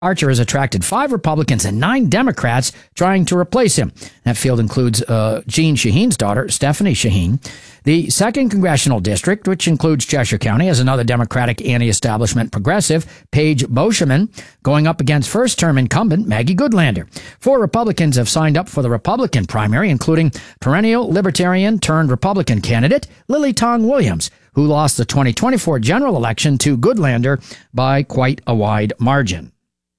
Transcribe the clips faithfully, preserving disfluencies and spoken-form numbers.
Archer has attracted five Republicans and nine Democrats trying to replace him. That field includes uh, Jeanne Shaheen's daughter, Stephanie Shaheen. The second congressional district, which includes Cheshire County, has another Democratic anti-establishment progressive, Paige Boschman, going up against first-term incumbent Maggie Goodlander. Four Republicans have signed up for the Republican primary, including perennial Libertarian-turned-Republican candidate Lily Tong Williams, who lost the twenty twenty-four general election to Goodlander by quite a wide margin.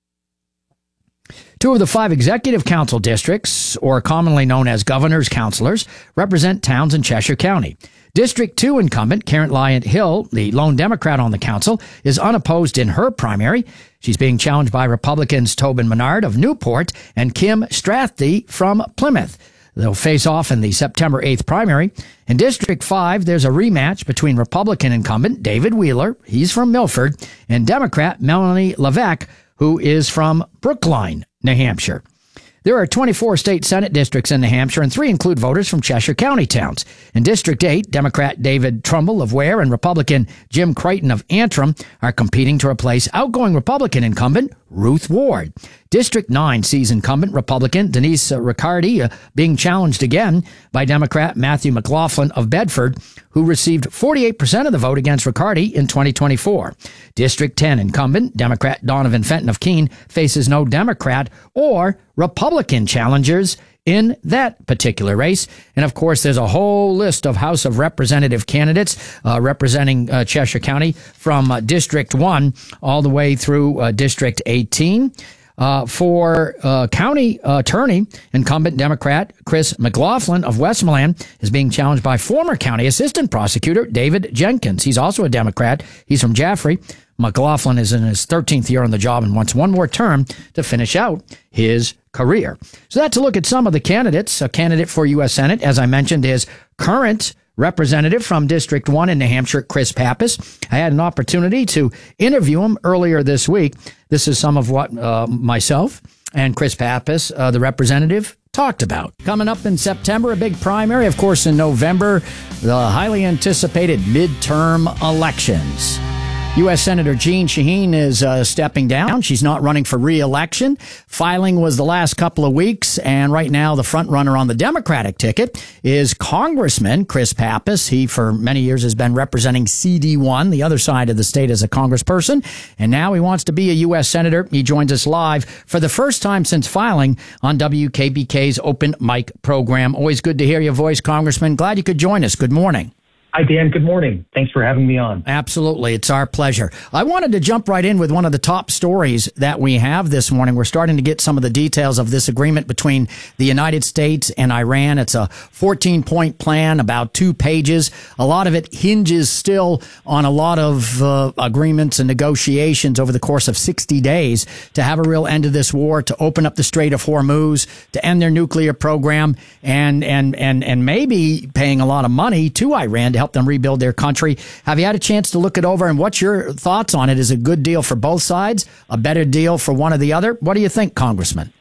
Two of the five executive council districts, or commonly known as governor's councilors, represent towns in Cheshire County. District two incumbent Karen Lyant Hill, the lone Democrat on the council, is unopposed in her primary. She's being challenged by Republicans Tobin Menard of Newport and Kim Strathy from Plymouth. They'll face off in the September eighth primary. In District five, there's a rematch between Republican incumbent David Wheeler, he's from Milford, and Democrat Melanie Levesque, who is from Brookline, New Hampshire. There are twenty-four state Senate districts in New Hampshire, and three include voters from Cheshire County towns. In District eight, Democrat David Trumbull of Ware and Republican Jim Creighton of Antrim are competing to replace outgoing Republican incumbent Ruth Ward. District nine sees incumbent Republican Denise Riccardi uh, being challenged again by Democrat Matthew McLaughlin of Bedford, who received forty-eight percent of the vote against Riccardi in twenty twenty-four. District ten incumbent Democrat Donovan Fenton of Keene faces no Democrat or Republican challengers in that particular race. And of course, there's a whole list of House of Representative candidates uh, representing uh, Cheshire County from uh, District one all the way through uh, District eighteen. Uh, for uh, county uh, attorney, incumbent Democrat Chris McLaughlin of Westmoreland is being challenged by former county assistant prosecutor David Jenkins. He's also a Democrat. He's from Jaffrey. McLaughlin is in his thirteenth year on the job and wants one more term to finish out his career. So that's a look at some of the candidates. A candidate for U S Senate, as I mentioned, is current Representative from District one in New Hampshire, Chris Pappas. I had an opportunity to interview him earlier this week. This is some of what uh, myself and Chris Pappas, uh, the representative, talked about. Coming up in September, a big primary. Of course, in November, the highly anticipated midterm elections. U S. Senator Jeanne Shaheen is uh, stepping down. She's not running for re-election. Filing was the last couple of weeks, and right now the front runner on the Democratic ticket is Congressman Chris Pappas. He, for many years, has been representing C D one, the other side of the state, as a congressperson, and now he wants to be a U S. Senator. He joins us live for the first time since filing on W K B K's Open Mic program. Always good to hear your voice, Congressman. Glad you could join us. Good morning. Hi, Dan. Good morning. Thanks for having me on. Absolutely. It's our pleasure. I wanted to jump right in with one of the top stories that we have this morning. We're starting to get some of the details of this agreement between the United States and Iran. It's a fourteen-point plan, about two pages. A lot of it hinges still on a lot of uh, agreements and negotiations over the course of sixty days to have a real end to this war, to open up the Strait of Hormuz, to end their nuclear program, and and and and maybe paying a lot of money to Iran to help them rebuild their country. Have you had a chance to look it over, and what's your thoughts on it? Is it a good deal for both sides, a better deal for one or the other? What do you think, Congressman?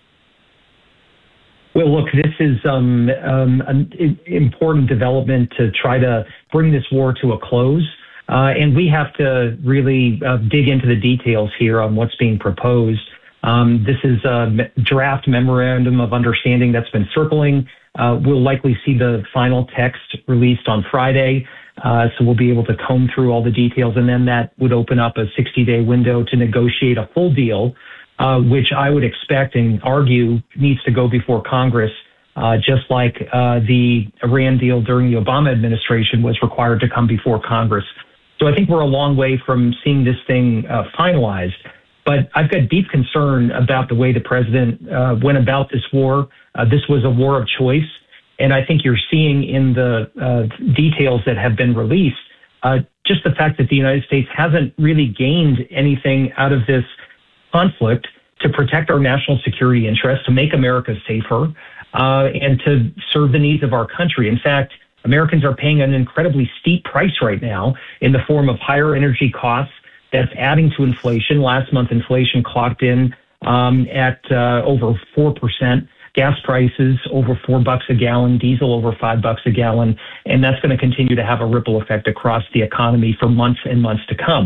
Well, look, this is um, um, an important development to try to bring this war to a close. Uh, and we have to really uh, dig into the details here on what's being proposed. Um, this is a draft memorandum of understanding that's been circling. Uh, we'll likely see the final text released on Friday, uh, so we'll be able to comb through all the details, and then that would open up a sixty-day window to negotiate a full deal, uh, which I would expect and argue needs to go before Congress, uh, just like uh, the Iran deal during the Obama administration was required to come before Congress. So I think we're a long way from seeing this thing uh, finalized. But I've got deep concern about the way the president uh, went about this war. Uh, this was a war of choice. And I think you're seeing in the uh, details that have been released, uh, just the fact that the United States hasn't really gained anything out of this conflict to protect our national security interests, to make America safer, uh, and to serve the needs of our country. In fact, Americans are paying an incredibly steep price right now in the form of higher energy costs. That's adding to inflation. Last month, inflation clocked in um, at uh, over four percent. Gas prices over four bucks a gallon, diesel over five bucks a gallon, and that's going to continue to have a ripple effect across the economy for months and months to come.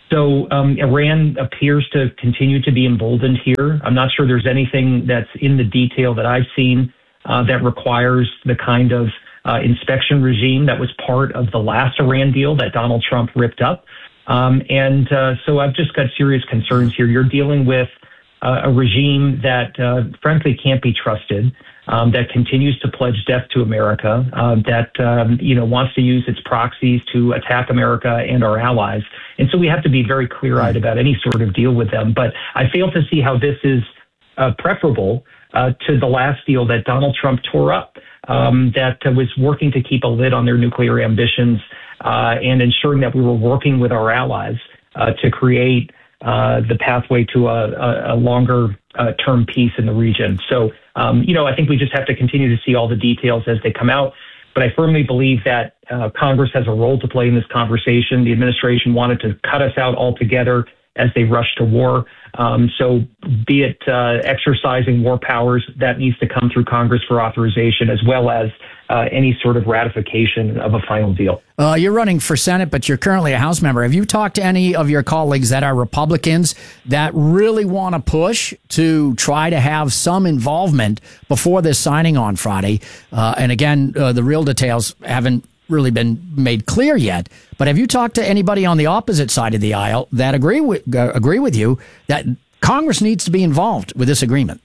So um, Iran appears to continue to be emboldened here. I'm not sure there's anything that's in the detail that I've seen uh, that requires the kind of uh, inspection regime that was part of the last Iran deal that Donald Trump ripped up. Um, and uh, so I've just got serious concerns here. You're dealing with uh, a regime that, uh, frankly, can't be trusted. Um, that continues to pledge death to America, uh, that um, you know wants to use its proxies to attack America and our allies. And so we have to be very clear-eyed about any sort of deal with them. But I fail to see how this is uh, preferable uh, to the last deal that Donald Trump tore up, um, that uh, was working to keep a lid on their nuclear ambitions uh, and ensuring that we were working with our allies uh, to create uh, the pathway to a, a, a longer uh, term peace in the region. So, um, you know, I think we just have to continue to see all the details as they come out. But I firmly believe that uh, Congress has a role to play in this conversation. The administration wanted to cut us out altogether as they rushed to war. Um, so be it uh, exercising war powers, that needs to come through Congress for authorization, as well as uh, any sort of ratification of a final deal. Uh, you're running for Senate, but you're currently a House member. Have you talked to any of your colleagues that are Republicans that really want to push to try to have some involvement before this signing on Friday? Uh, and again, uh, the real details haven't really been made clear yet. But have you talked to anybody on the opposite side of the aisle that agree with uh, agree with you that Congress needs to be involved with this agreement?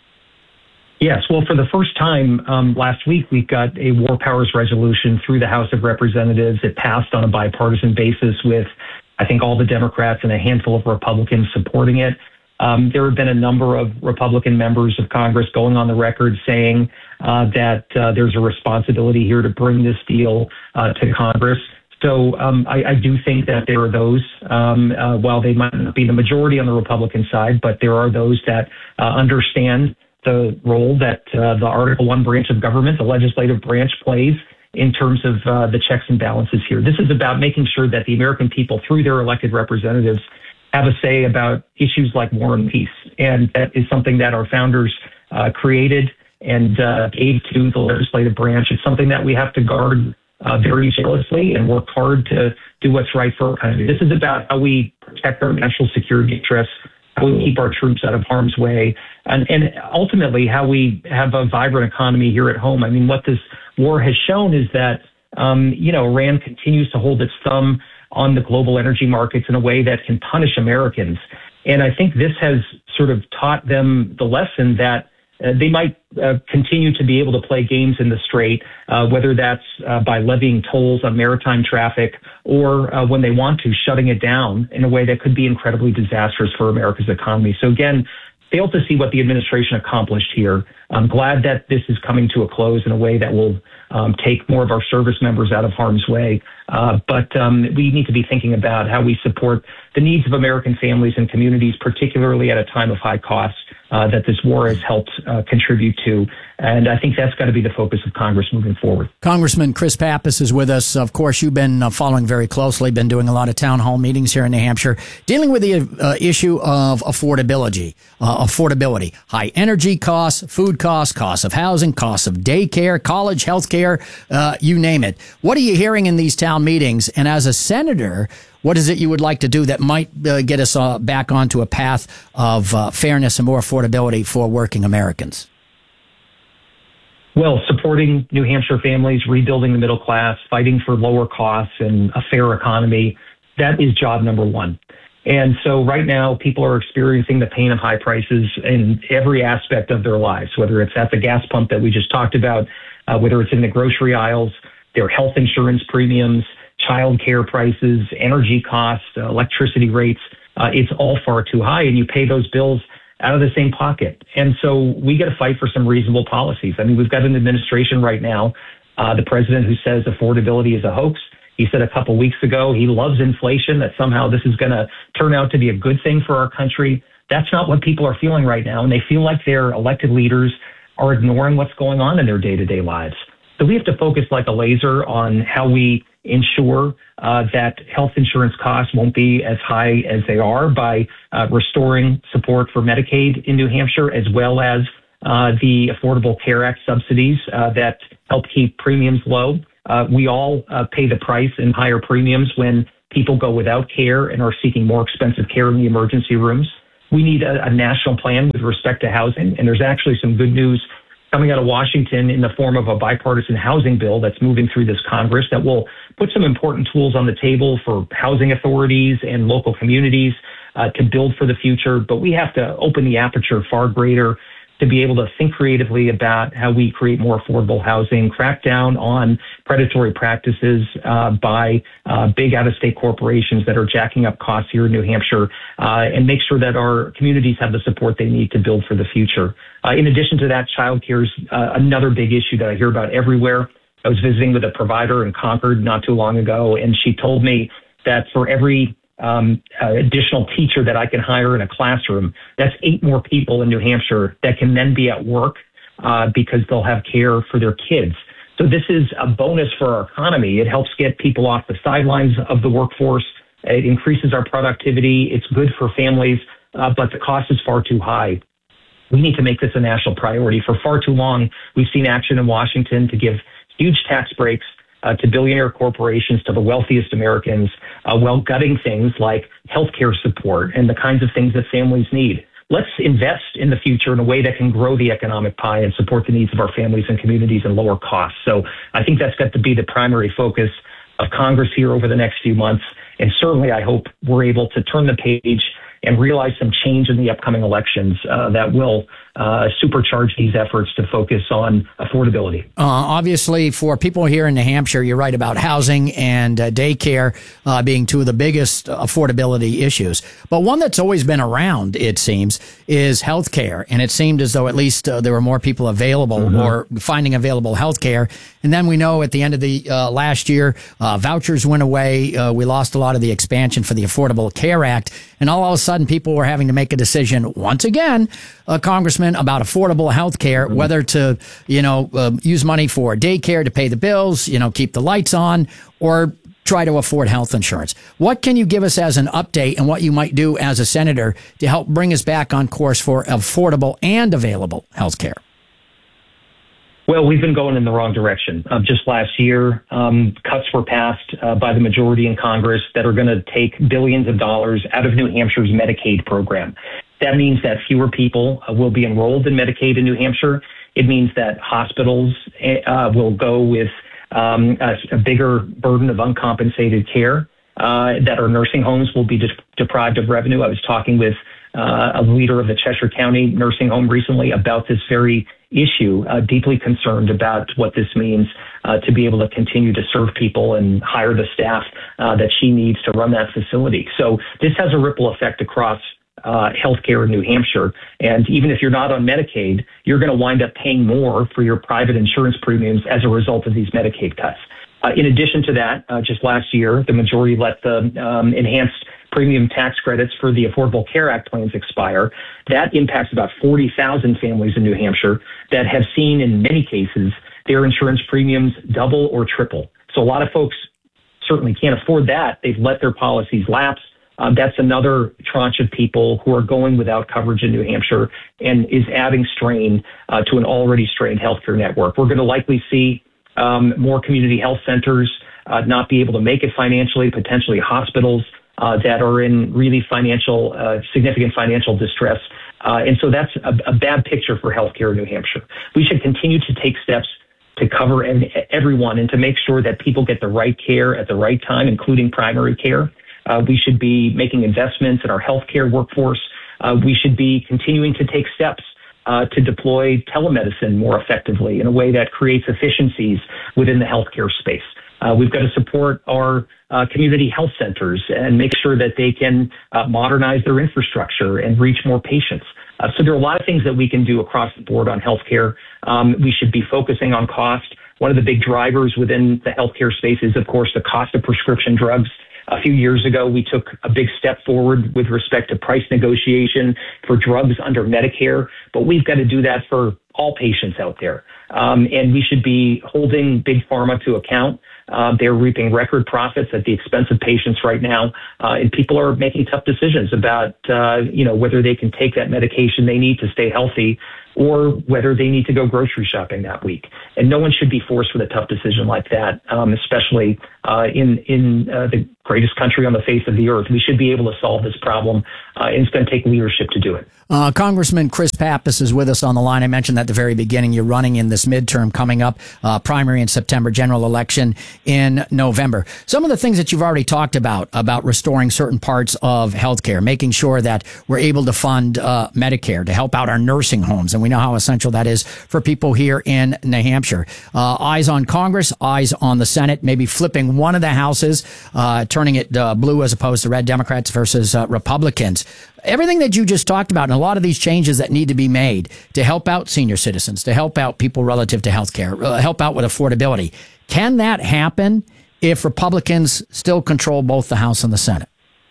Yes. Well, for the first time um, last week, we got a war powers resolution through the House of Representatives. It passed on a bipartisan basis with, I think, all the Democrats and a handful of Republicans supporting it. Um, there have been a number of Republican members of Congress going on the record saying uh, that uh, there's a responsibility here to bring this deal uh, to Congress. So um, I, I do think that there are those, um, uh, while they might not be the majority on the Republican side, but there are those that uh, understand the role that uh, the Article One branch of government, the legislative branch, plays in terms of uh, the checks and balances here. This is about making sure that the American people, through their elected representatives, have a say about issues like war and peace. And that is something that our founders uh, created and uh, gave to the legislative branch. It's something that we have to guard uh, very jealously and work hard to do what's right for our country. This is about how we protect our national security interests, how we keep our troops out of harm's way, and, and ultimately how we have a vibrant economy here at home. I mean, what this war has shown is that, um, you know, Iran continues to hold its thumb on the global energy markets in a way that can punish Americans. And I think this has sort of taught them the lesson that uh, they might uh, continue to be able to play games in the Strait, uh, whether that's uh, by levying tolls on maritime traffic or uh, when they want to, shutting it down in a way that could be incredibly disastrous for America's economy. So again, fail to see what the administration accomplished here. I'm glad that this is coming to a close in a way that will um, take more of our service members out of harm's way. Uh, but um, we need to be thinking about how we support the needs of American families and communities, particularly at a time of high costs uh, that this war has helped uh, contribute to. And I think that's got to be the focus of Congress moving forward. Congressman Chris Pappas is with us. Of course, you've been uh, following very closely, been doing a lot of town hall meetings here in New Hampshire, dealing with the uh, issue of affordability, uh, affordability, high energy costs, food costs, costs of housing, costs of daycare, college, healthcare, uh, you name it. What are you hearing in these town meetings? And as a senator, what is it you would like to do that might uh, get us uh, back onto a path of uh, fairness and more affordability for working Americans? Well, supporting New Hampshire families, rebuilding the middle class, fighting for lower costs and a fair economy, that is job number one. And so right now, people are experiencing the pain of high prices in every aspect of their lives, whether it's at the gas pump that we just talked about, uh, whether it's in the grocery aisles, their health insurance premiums, child care prices, energy costs, uh, electricity rates. Uh, it's all far too high, and you pay those bills out of the same pocket. And so we got to fight for some reasonable policies. I mean, we've got an administration right now, uh, the president who says affordability is a hoax. He said a couple weeks ago he loves inflation, that somehow this is going to turn out to be a good thing for our country. That's not what people are feeling right now, and they feel like their elected leaders are ignoring what's going on in their day-to-day lives. So we have to focus like a laser on how we ensure uh, that health insurance costs won't be as high as they are by uh, restoring support for Medicaid in New Hampshire, as well as uh, the Affordable Care Act subsidies uh, that help keep premiums low. Uh, we all uh, pay the price in higher premiums when people go without care and are seeking more expensive care in the emergency rooms. We need a, a national plan with respect to housing, and there's actually some good news coming out of Washington in the form of a bipartisan housing bill that's moving through this Congress that will put some important tools on the table for housing authorities and local communities uh, to build for the future. But we have to open the aperture far greater to be able to think creatively about how we create more affordable housing, crack down on predatory practices uh, by uh, big out-of-state corporations that are jacking up costs here in New Hampshire, uh, and make sure that our communities have the support they need to build for the future. Uh, in addition to that, childcare is uh, another big issue that I hear about everywhere. I was visiting with a provider in Concord not too long ago, and she told me that for every Um, uh, additional teacher that I can hire in a classroom, that's eight more people in New Hampshire that can then be at work uh, because they'll have care for their kids. So this is a bonus for our economy. It helps get people off the sidelines of the workforce. It increases our productivity. It's good for families, uh, but the cost is far too high. We need to make this a national priority. For far too long, we've seen action in Washington to give huge tax breaks Uh, to billionaire corporations, to the wealthiest Americans, uh, while gutting things like healthcare support and the kinds of things that families need. Let's invest in the future in a way that can grow the economic pie and support the needs of our families and communities and lower costs. So I think that's got to be the primary focus of Congress here over the next few months. And certainly I hope we're able to turn the page and realize some change in the upcoming elections uh, that will uh, supercharge these efforts to focus on affordability. Uh, obviously, for people here in New Hampshire, you're right about housing and uh, daycare uh, being two of the biggest affordability issues. But one that's always been around, it seems, is health care. And it seemed as though at least uh, there were more people available mm-hmm. or finding available health care. And then we know at the end of the uh, last year, uh, vouchers went away. Uh, we lost a lot of the expansion for the Affordable Care Act. And all of a sudden, people were having to make a decision once again, uh, Congressman, about affordable health care, mm-hmm. whether to, you know, uh, use money for daycare to pay the bills, you know, keep the lights on, or try to afford health insurance. What can you give us as an update and what you might do as a senator to help bring us back on course for affordable and available health care? Well, we've been going in the wrong direction. Uh, just last year, um, cuts were passed uh, by the majority in Congress that are going to take billions of dollars out of New Hampshire's Medicaid program. That means that fewer people uh, will be enrolled in Medicaid in New Hampshire. It means that hospitals uh, will go with um, a, a bigger burden of uncompensated care, uh, that our nursing homes will be de- deprived of revenue. I was talking with uh, a leader of the Cheshire County nursing home recently about this very issue, uh, deeply concerned about what this means uh, to be able to continue to serve people and hire the staff uh, that she needs to run that facility. So this has a ripple effect across uh, healthcare in New Hampshire. And even if you're not on Medicaid, you're going to wind up paying more for your private insurance premiums as a result of these Medicaid cuts. Uh, in addition to that, uh, just last year, the majority let the um, enhanced premium tax credits for the Affordable Care Act plans expire. That impacts about forty thousand families in New Hampshire that have seen, in many cases, their insurance premiums double or triple. So a lot of folks certainly can't afford that. They've let their policies lapse. Um, that's another tranche of people who are going without coverage in New Hampshire and is adding strain uh, to an already strained healthcare network. We're going to likely see um, more community health centers uh, not be able to make it financially, potentially hospitals Uh, that are in really financial, uh, significant financial distress. Uh, and so that's a, a bad picture for healthcare in New Hampshire. We should continue to take steps to cover everyone and to make sure that people get the right care at the right time, including primary care. Uh, we should be making investments in our healthcare workforce. Uh, we should be continuing to take steps uh, to deploy telemedicine more effectively in a way that creates efficiencies within the healthcare space. Uh, we've got to support our uh, community health centers and make sure that they can uh, modernize their infrastructure and reach more patients. Uh, so there are a lot of things that we can do across the board on healthcare. Um, we should be focusing on cost. One of the big drivers within the healthcare space is, of course, the cost of prescription drugs. A few years ago, we took a big step forward with respect to price negotiation for drugs under Medicare, but we've got to do that for all patients out there. Um, and we should be holding Big Pharma to account. Uh, they're reaping record profits at the expense of patients right now, uh, and people are making tough decisions about, uh, you know, whether they can take that medication they need to stay healthy, or whether they need to go grocery shopping that week. And no one should be forced with a tough decision like that, um, especially uh, in in uh, the greatest country on the face of the earth. We should be able to solve this problem, uh, and it's going to take leadership to do it. Uh, Congressman Chris Pappas is with us on the line. I mentioned at the very beginning you're running in this midterm coming up, uh, primary in September, general election in November. Some of the things that you've already talked about, about restoring certain parts of healthcare, making sure that we're able to fund uh, Medicare to help out our nursing homes. And we know how essential that is for people here in New Hampshire. Uh, eyes on Congress, eyes on the Senate, maybe flipping one of the houses, uh, turning it uh, blue as opposed to red, Democrats versus uh, Republicans. Everything that you just talked about and a lot of these changes that need to be made to help out senior citizens, to help out people relative to health care, uh, help out with affordability. Can that happen if Republicans still control both the House and the Senate?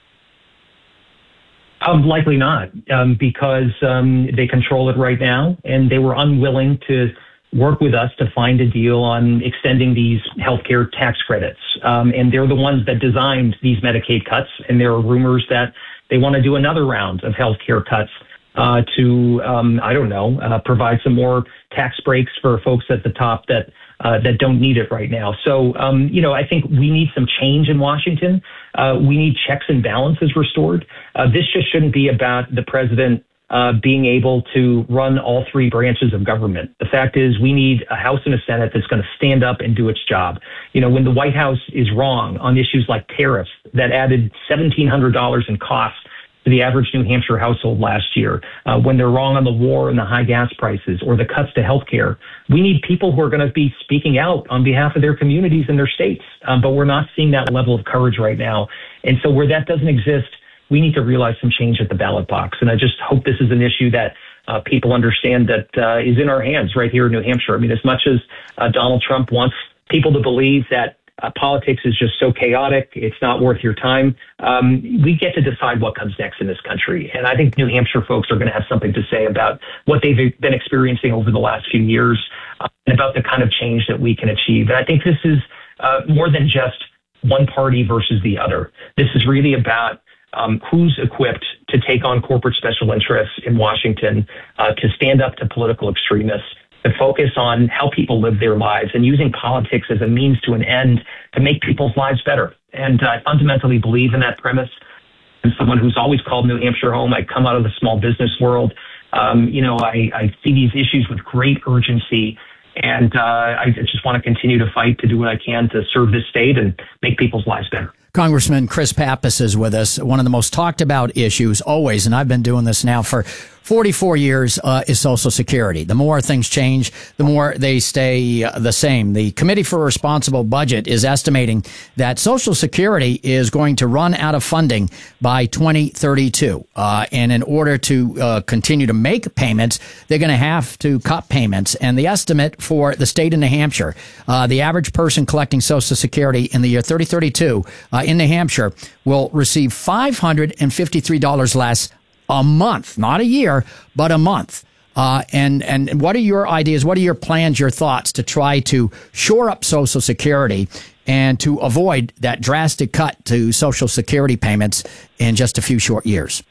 Um, likely not, um, because um, they control it right now, and they were unwilling to work with us to find a deal on extending these healthcare tax credits. Um, and they're the ones that designed these Medicaid cuts, and there are rumors that they want to do another round of healthcare cuts uh, to, um, I don't know, uh, provide some more tax breaks for folks at the top that uh, that don't need it right now. So, um, you know, I think we need some change in Washington. Uh, we need checks and balances restored. Uh, this just shouldn't be about the president uh, being able to run all three branches of government. The fact is we need a House and a Senate that's going to stand up and do its job. You know, when the White House is wrong on issues like tariffs that added seventeen hundred dollars in costs to the average New Hampshire household last year, uh, when they're wrong on the war and the high gas prices or the cuts to health care, we need people who are going to be speaking out on behalf of their communities and their states. Um, but we're not seeing that level of courage right now. And so where that doesn't exist, we need to realize some change at the ballot box. And I just hope this is an issue that uh, people understand that uh, is in our hands right here in New Hampshire. I mean, as much as uh, Donald Trump wants people to believe that Uh, politics is just so chaotic, it's not worth your time. Um, we get to decide what comes next in this country. And I think New Hampshire folks are going to have something to say about what they've been experiencing over the last few years uh, and about the kind of change that we can achieve. And I think this is uh, more than just one party versus the other. This is really about um, who's equipped to take on corporate special interests in Washington, uh, to stand up to political extremists, to focus on how people live their lives and using politics as a means to an end to make people's lives better. And I fundamentally believe in that premise. I'm someone who's always called New Hampshire home. I come out of the small business world. Um, you know, I, I see these issues with great urgency. And uh, I just want to continue to fight to do what I can to serve this state and make people's lives better. Congressman Chris Pappas is with us. One of the most talked about issues always, and I've been doing this now for forty-four years, uh, is Social Security. The more things change, the more they stay uh, the same. The Committee for a Responsible Budget is estimating that Social Security is going to run out of funding by twenty thirty-two. Uh, and in order to uh, continue to make payments, they're going to have to cut payments. And the estimate for the state of New Hampshire, uh, the average person collecting Social Security in the year thirty thirty-two uh, in New Hampshire will receive five hundred fifty-three dollars less a month, not a year, but a month. Uh, and, and what are your ideas? What are your plans, your thoughts to try to shore up Social Security and to avoid that drastic cut to Social Security payments in just a few short years?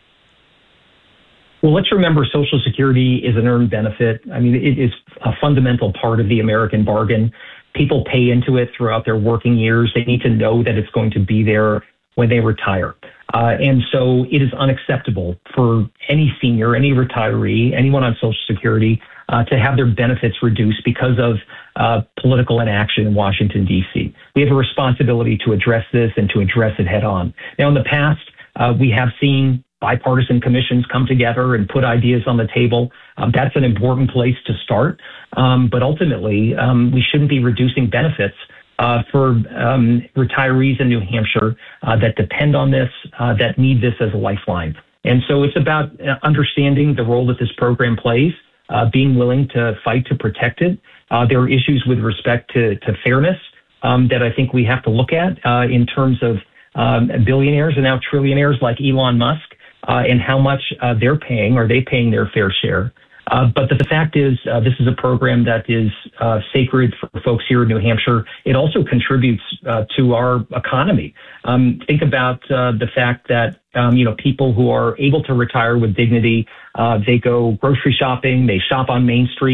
Well, let's remember Social Security is an earned benefit. I mean, it is a fundamental part of the American bargain. People pay into it throughout their working years. They need to know that it's going to be there when they retire. Uh, and so it is unacceptable for any senior, any retiree, anyone on Social Security uh, to have their benefits reduced because of uh, political inaction in Washington, D C. We have a responsibility to address this and to address it head on. Now, in the past, uh, we have seen bipartisan commissions come together and put ideas on the table. Um, that's an important place to start. Um, but ultimately, um, we shouldn't be reducing benefits Uh, for um, retirees in New Hampshire uh, that depend on this, uh, that need this as a lifeline. And so it's about understanding the role that this program plays, uh, being willing to fight to protect it. Uh, there are issues with respect to, to fairness um, that I think we have to look at uh, in terms of um, billionaires and now trillionaires like Elon Musk uh, and how much uh, they're paying. Are they paying their fair share? Uh, but the fact is, uh, this is a program that is uh, sacred for folks here in New Hampshire. It also contributes uh, to our economy. Um, think about uh, the fact that, um, you know, people who are able to retire with dignity, uh, they go grocery shopping, they shop on Main Street.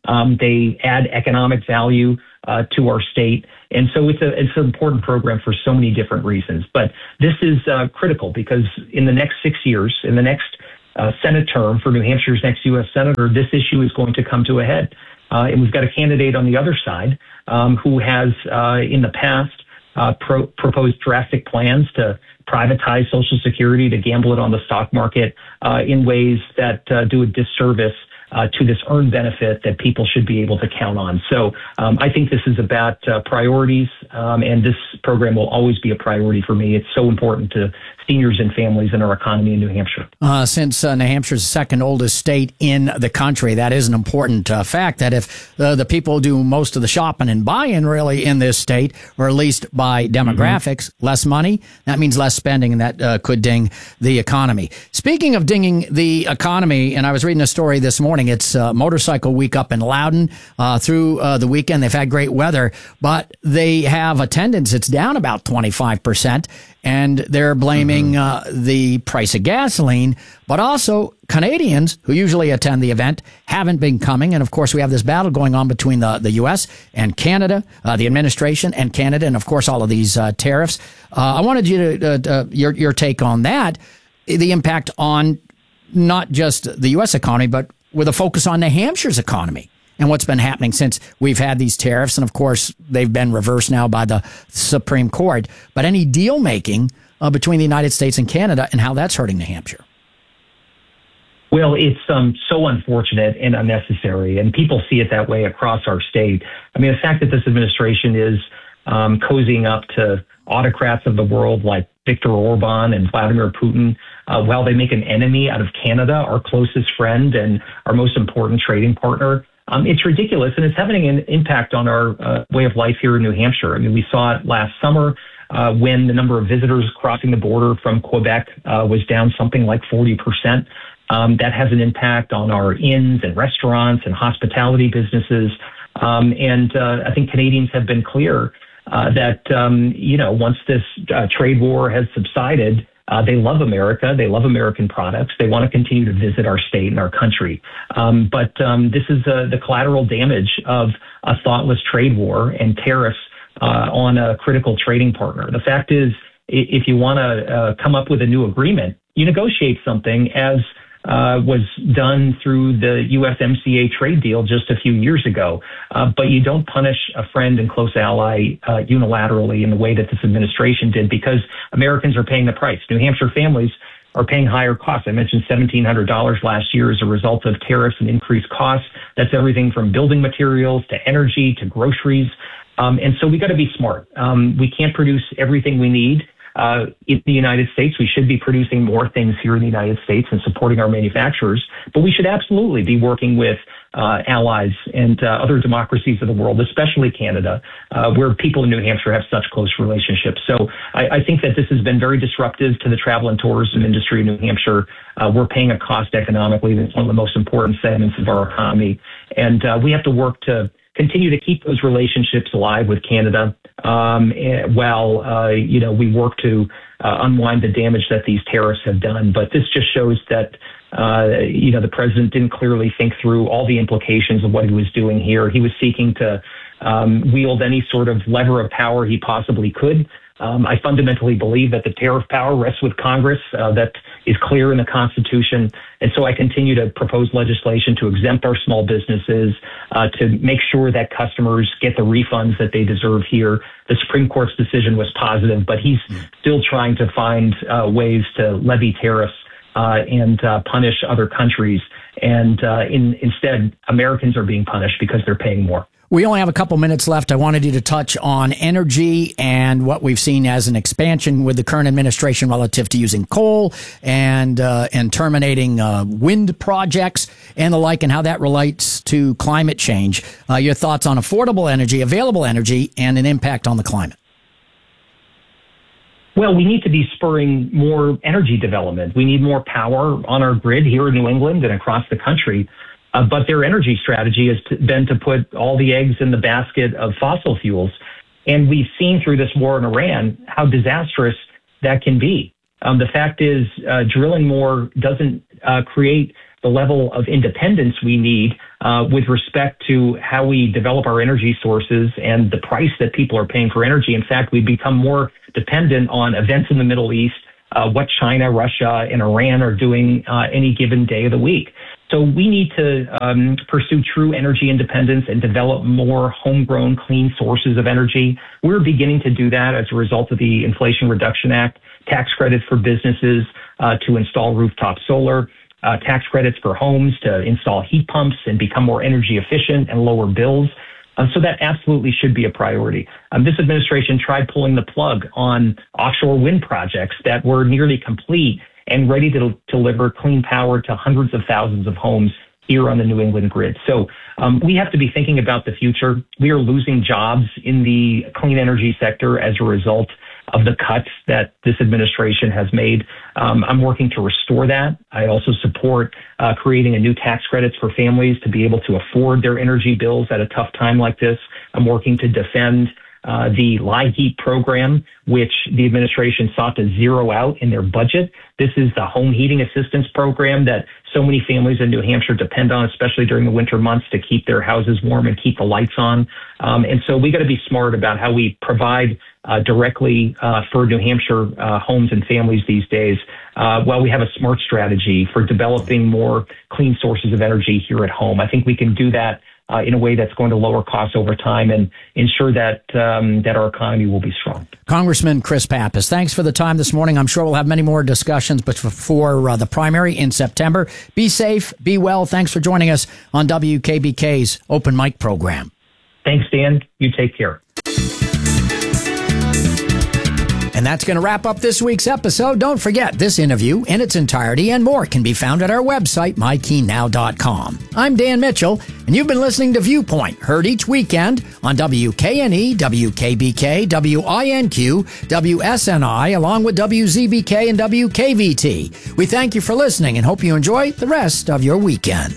Um, they add economic value uh, to our state. And so it's, a, it's an important program for so many different reasons. But this is uh, critical because in the next six years, in the next uh, Senate term for New Hampshire's next U S Senator, this issue is going to come to a head. Uh, and we've got a candidate on the other side um, who has uh, in the past uh, pro- proposed drastic plans to privatize Social Security, to gamble it on the stock market uh, in ways that uh, do a disservice uh, to this earned benefit that people should be able to count on. So um, I think this is about uh, priorities, um, and this program will always be a priority for me. It's so important to seniors and families in our economy in New Hampshire. Uh, since uh, New Hampshire's the second oldest state in the country, that is an important uh, fact, that if uh, the people do most of the shopping and buying really in this state, or at least by demographics, mm-hmm. less money, that means less spending, and that uh, could ding the economy. Speaking of dinging the economy, and I was reading a story this morning, it's uh, Motorcycle Week up in Loudon uh, through uh, the weekend. They've had great weather, but they have attendance. It's down about twenty-five percent. And they're blaming mm-hmm. uh, the price of gasoline, but also Canadians who usually attend the event haven't been coming. And of course, we have this battle going on between the, the U S and Canada, uh, the administration and Canada, and of course, all of these uh, tariffs. Uh, I wanted you to, uh, uh, your, your take on that, the impact on not just the U S economy, but with a focus on New Hampshire's economy and what's been happening since we've had these tariffs. And of course, they've been reversed now by the Supreme Court. But any deal making uh, between the United States and Canada and how that's hurting New Hampshire? Well, it's um, so unfortunate and unnecessary, and people see it that way across our state. I mean, the fact that this administration is um, cozying up to autocrats of the world like Viktor Orban and Vladimir Putin, uh, while they make an enemy out of Canada, our closest friend and our most important trading partner. Um, it's ridiculous, and it's having an impact on our uh, way of life here in New Hampshire. I mean, we saw it last summer uh, when the number of visitors crossing the border from Quebec uh, was down something like forty percent. Um, that has an impact on our inns and restaurants and hospitality businesses. Um, and uh, I think Canadians have been clear uh, that, um, you know, once this uh, trade war has subsided, Uh, they love America. They love American products. They want to continue to visit our state and our country. Um, but um, this is uh, the collateral damage of a thoughtless trade war and tariffs uh, on a critical trading partner. The fact is, if you want to uh, come up with a new agreement, you negotiate something as uh, was done through the U S M C A trade deal just a few years ago. Uh, but you don't punish a friend and close ally uh, unilaterally in the way that this administration did, because Americans are paying the price. New Hampshire families are paying higher costs. I mentioned seventeen hundred dollars last year as a result of tariffs and increased costs. That's everything from building materials to energy to groceries. Um, and so we got to be smart. Um, we can't produce everything we need Uh, in the United States. We should be producing more things here in the United States and supporting our manufacturers, but we should absolutely be working with uh, allies and uh, other democracies of the world, especially Canada, uh, where people in New Hampshire have such close relationships. So I, I think that this has been very disruptive to the travel and tourism industry in New Hampshire. Uh, we're paying a cost economically that's one of the most important segments of our economy, and uh, we have to work to continue to keep those relationships alive with Canada um, while, uh, you know, we work to uh, unwind the damage that these tariffs have done. But this just shows that, uh, you know, the president didn't clearly think through all the implications of what he was doing here. He was seeking to um, wield any sort of lever of power he possibly could. Um, I fundamentally believe that the tariff power rests with Congress. Uh, that is clear in the Constitution. And so I continue to propose legislation to exempt our small businesses, uh, to make sure that customers get the refunds that they deserve here. The Supreme Court's decision was positive, but he's still trying to find uh, ways to levy tariffs uh, and uh, punish other countries. And uh, in, instead, Americans are being punished because they're paying more. We only have a couple minutes left. I wanted you to touch on energy and what we've seen as an expansion with the current administration relative to using coal and uh, and terminating uh, wind projects and the like, and how that relates to climate change. Uh, your thoughts on affordable energy, available energy, and an impact on the climate? Well, we need to be spurring more energy development. We need more power on our grid here in New England and across the country. Uh, but their energy strategy has t- been to put all the eggs in the basket of fossil fuels. And we've seen through this war in Iran how disastrous that can be. Um, the fact is, uh, drilling more doesn't uh, create the level of independence we need uh, with respect to how we develop our energy sources and the price that people are paying for energy. In fact, we've become more dependent on events in the Middle East, uh, what China, Russia, and Iran are doing uh, any given day of the week. So we need to um, pursue true energy independence and develop more homegrown, clean sources of energy. We're beginning to do that as a result of the Inflation Reduction Act, tax credits for businesses uh, to install rooftop solar, uh, tax credits for homes to install heat pumps and become more energy efficient and lower bills. Um, so that absolutely should be a priority. Um, this administration tried pulling the plug on offshore wind projects that were nearly complete and ready to deliver clean power to hundreds of thousands of homes here on the New England grid. So um, we have to be thinking about the future. We are losing jobs in the clean energy sector as a result of the cuts that this administration has made. Um, I'm working to restore that. I also support uh, creating a new tax credits for families to be able to afford their energy bills at a tough time like this. I'm working to defend Uh, the LIHEAP program, which the administration sought to zero out in their budget. This is the home heating assistance program that so many families in New Hampshire depend on, especially during the winter months, to keep their houses warm and keep the lights on. Um, and so we got to be smart about how we provide uh, directly uh, for New Hampshire uh, homes and families these days, uh, while we have a smart strategy for developing more clean sources of energy here at home. I think we can do that Uh, in a way that's going to lower costs over time and ensure that um, that our economy will be strong. Congressman Chris Pappas, thanks for the time this morning. I'm sure we'll have many more discussions before uh, the primary in September. Be safe, be well. Thanks for joining us on W K B K's Open Mic program. Thanks, Dan. You take care. And that's going to wrap up this week's episode. Don't forget, this interview in its entirety and more can be found at our website, my key now dot com. I'm Dan Mitchell, and you've been listening to Viewpoint, heard each weekend on W K N E, W K B K, W I N Q, W S N I, along with W Z B K and W K V T. We thank you for listening and hope you enjoy the rest of your weekend.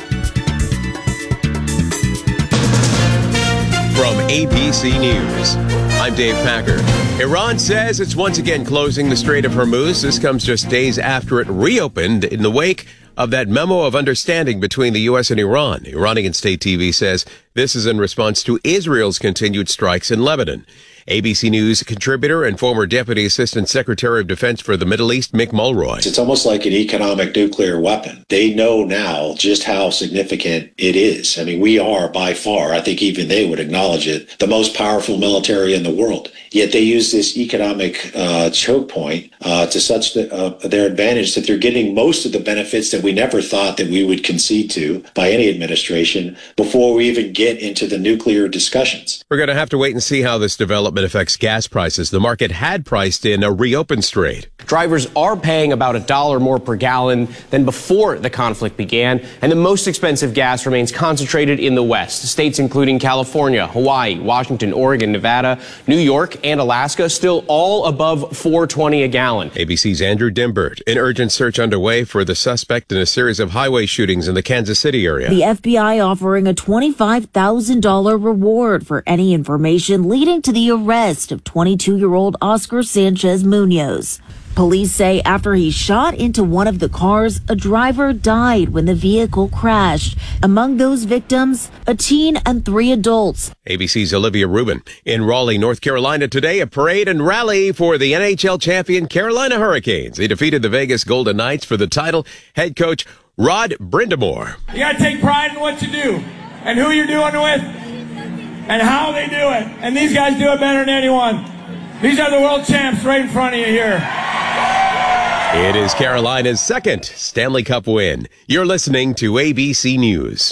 From A B C News, I'm Dave Packer. Iran says it's once again closing the Strait of Hormuz. This comes just days after it reopened in the wake of that memo of understanding between the U S and Iran. Iranian state T V says this is in response to Israel's continued strikes in Lebanon. A B C News contributor and former Deputy Assistant Secretary of Defense for the Middle East, Mick Mulroy. It's almost like an economic nuclear weapon. They know now just how significant it is. I mean, we are by far, I think even they would acknowledge it, the most powerful military in the world. Yet they use this economic uh, choke point uh, to such the, uh, their advantage that they're getting most of the benefits that we never thought that we would concede to by any administration before we even get into the nuclear discussions. We're going to have to wait and see how this development affects gas prices. The market had priced in a reopened Strait. Drivers are paying about a dollar more per gallon than before the conflict began, and the most expensive gas remains concentrated in the West. States including California, Hawaii, Washington, Oregon, Nevada, New York, and Alaska still all above four twenty a gallon. A B C's Andrew Dimbert. An urgent search underway for the suspect in a series of highway shootings in the Kansas City area. The F B I offering a twenty-five thousand dollars reward for any information leading to the arrest of twenty-two-year-old Oscar Sanchez Munoz. Police say after he shot into one of the cars, a driver died when the vehicle crashed. Among those victims, a teen and three adults. A B C's Olivia Rubin. In Raleigh, North Carolina today, a parade and rally for the N H L champion Carolina Hurricanes. They defeated the Vegas Golden Knights for the title. Head coach Rod Brindamore. You got to take pride in what you do and who you're doing it with and how they do it. And these guys do it better than anyone. These are the world champs right in front of you here. It is Carolina's second Stanley Cup win. You're listening to A B C News.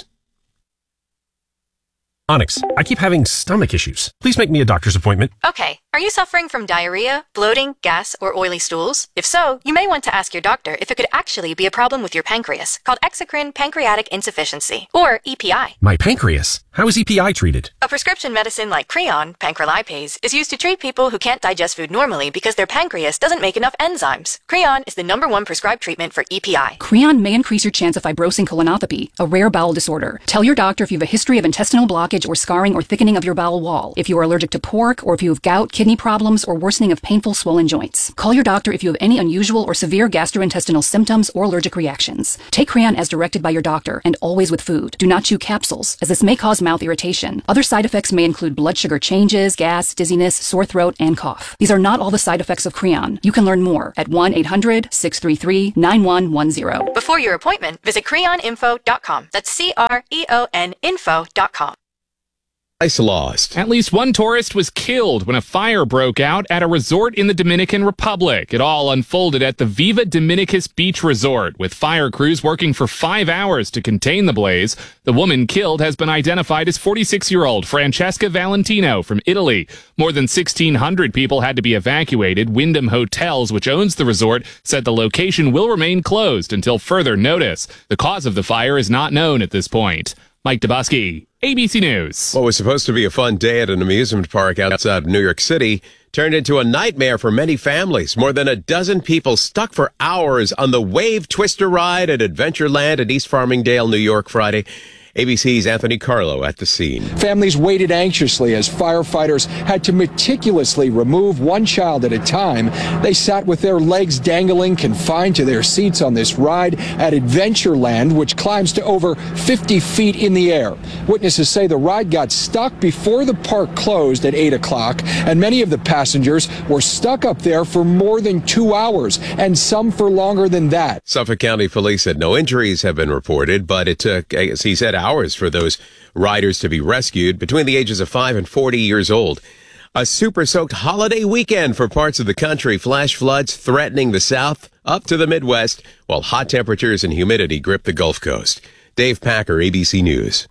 Onyx, I keep having stomach issues. Please make me a doctor's appointment. Okay. Are you suffering from diarrhea, bloating, gas, or oily stools? If so, you may want to ask your doctor if it could actually be a problem with your pancreas, called exocrine pancreatic insufficiency, or E P I. My pancreas? How is E P I treated? A prescription medicine like Creon, pancrelipase, is used to treat people who can't digest food normally because their pancreas doesn't make enough enzymes. Creon is the number one prescribed treatment for E P I. Creon may increase your chance of fibrosing colonopathy, a rare bowel disorder. Tell your doctor if you have a history of intestinal blockage blockage or scarring or thickening of your bowel wall, if you are allergic to pork, or if you have gout, kidney problems, or worsening of painful swollen joints. Call your doctor if you have any unusual or severe gastrointestinal symptoms or allergic reactions. Take Creon as directed by your doctor, and always with food. Do not chew capsules, as this may cause mouth irritation. Other side effects may include blood sugar changes, gas, dizziness, sore throat, and cough. These are not all the side effects of Creon. You can learn more at one eight hundred, six three three, nine one one zero. Before your appointment, visit creon info dot com. That's C R E O N info dot com. Ice lost. At least one tourist was killed when a fire broke out at a resort in the Dominican Republic. It all unfolded at the Viva Dominicus Beach Resort, with fire crews working for five hours to contain the blaze. The woman killed has been identified as forty-six-year-old Francesca Valentino from Italy. More than sixteen hundred people had to be evacuated. Wyndham Hotels, which owns the resort, said the location will remain closed until further notice. The cause of the fire is not known at this point. Mike Dubosky, A B C News. What was supposed to be a fun day at an amusement park outside of New York City turned into a nightmare for many families. More than a dozen people stuck for hours on the Wave Twister ride at Adventureland in East Farmingdale, New York, Friday. A B C's Anthony Carlo at the scene. Families waited anxiously as firefighters had to meticulously remove one child at a time. They sat with their legs dangling, confined to their seats on this ride at Adventureland, which climbs to over fifty feet in the air. Witnesses say the ride got stuck before the park closed at eight o'clock, and many of the passengers were stuck up there for more than two hours, and some for longer than that. Suffolk County Police said no injuries have been reported, but it took, as he said, hours for those riders to be rescued, between the ages of five and forty years old. A super-soaked holiday weekend for parts of the country. Flash floods threatening the south up to the Midwest, while hot temperatures and humidity grip the Gulf Coast. Dave Packer, A B C News.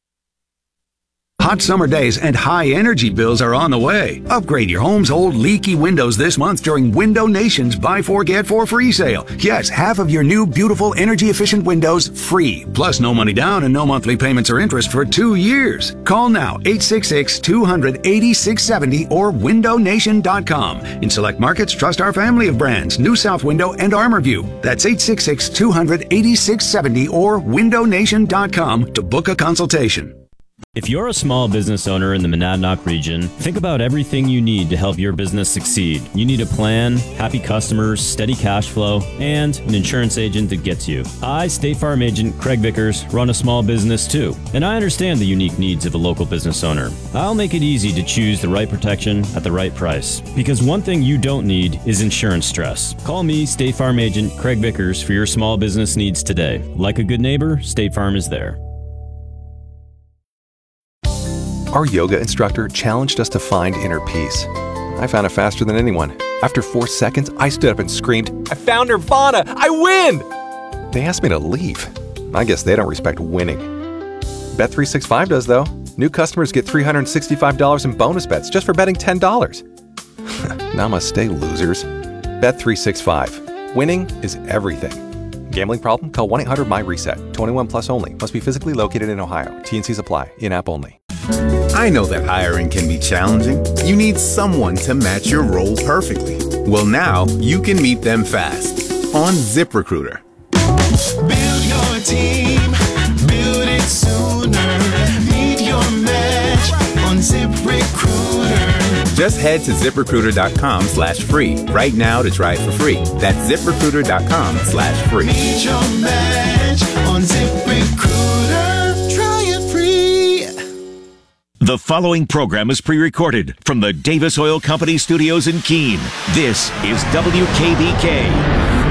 Hot summer days and high energy bills are on the way. Upgrade your home's old leaky windows this month during Window Nation's Buy Four Get Four free sale. Yes, half of your new beautiful energy efficient windows free. Plus no money down and no monthly payments or interest for two years. Call now eight six six, two hundred, eighty-six seventy or window nation dot com. In select markets, trust our family of brands, New South Window and ArmorView. That's eight six six, two hundred, eighty-six seventy or window nation dot com to book a consultation. If you're a small business owner in the Monadnock region, think about everything you need to help your business succeed. You need a plan, happy customers, steady cash flow, and an insurance agent that gets you. I, State Farm Agent Craig Vickers, run a small business too, and I understand the unique needs of a local business owner. I'll make it easy to choose the right protection at the right price, because one thing you don't need is insurance stress. Call me, State Farm Agent Craig Vickers, for your small business needs today. Like a good neighbor, State Farm is there. Our yoga instructor challenged us to find inner peace. I found it faster than anyone. After four seconds, I stood up and screamed, "I found Nirvana! I win!" They asked me to leave. I guess they don't respect winning. Bet three sixty-five does, though. New customers get three hundred sixty-five dollars in bonus bets just for betting ten dollars. Namaste, losers. Bet three sixty-five. Winning is everything. Gambling problem? Call one eight hundred my reset. twenty-one plus only. Must be physically located in Ohio. T and Cs apply. In-app only. I know that hiring can be challenging. You need someone to match your role perfectly. Well, now you can meet them fast on ZipRecruiter. Build your team, build it sooner. Meet your match on ZipRecruiter. Just head to ZipRecruiter.com slash free right now to try it for free. That's ZipRecruiter.com slash free. Meet your match on ZipRecruiter. Try it free. The following program is pre-recorded from the Davis Oil Company studios in Keene. This is W K B K.